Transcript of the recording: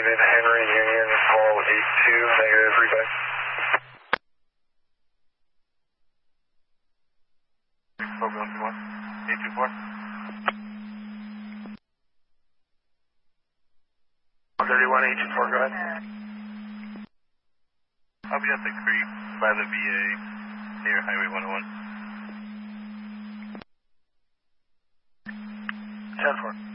David Henry Union, call 82, negative, reback. Program 824. 131, 824, go ahead. I'll be at the creek by the VA near Highway 101. 10-4.